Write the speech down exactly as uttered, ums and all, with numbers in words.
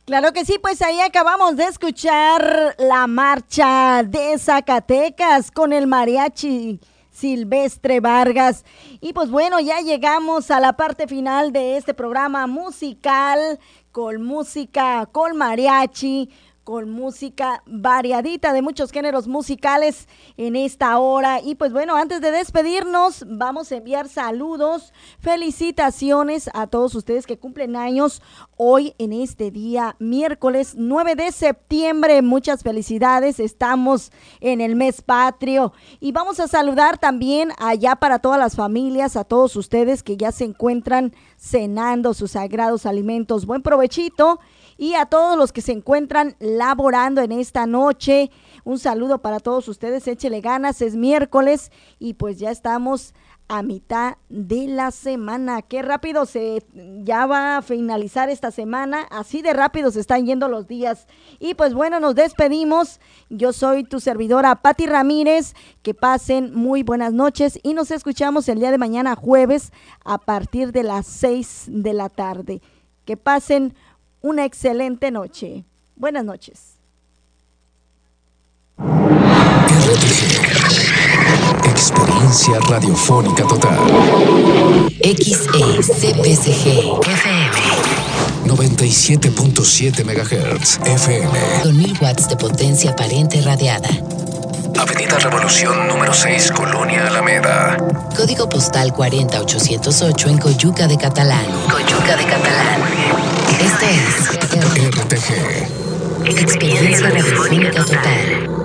Claro que sí, pues ahí acabamos de escuchar la marcha de Zacatecas con el mariachi Silvestre Vargas. Y pues bueno, ya llegamos a la parte final de este programa musical, con música, con mariachi, con música variadita de muchos géneros musicales en esta hora. Y pues bueno, antes de despedirnos, vamos a enviar saludos, felicitaciones a todos ustedes que cumplen años hoy en este día, miércoles nueve de septiembre. Muchas felicidades, estamos en el mes patrio. Y vamos a saludar también allá para todas las familias, a todos ustedes que ya se encuentran cenando sus sagrados alimentos. Buen provechito. Y a todos los que se encuentran laborando en esta noche, un saludo para todos ustedes, échele ganas, es miércoles y pues ya estamos a mitad de la semana. Qué rápido se ya va a finalizar esta semana, así de rápido se están yendo los días. Y pues bueno, nos despedimos. Yo soy tu servidora Pati Ramírez, que pasen muy buenas noches y nos escuchamos el día de mañana jueves a partir de las seis de la tarde. Que pasen una excelente noche. Buenas noches. R T G, experiencia radiofónica total. X E C P C G F M noventa y siete punto siete megahertz F M. Con mil watts de potencia aparente radiada. Avenida Revolución número seis, Colonia Alameda. Código postal cuarenta mil ochocientos ocho en Coyuca de Catalán. Coyuca de Catalán. Esto es R T G, experiencia radiofónica total.